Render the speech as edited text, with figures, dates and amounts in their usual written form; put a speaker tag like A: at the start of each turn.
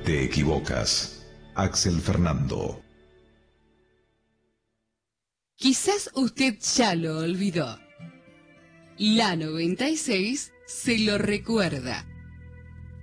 A: te equivocas. Axel Fernando.
B: Quizás usted ya lo olvidó. La 96 se lo recuerda.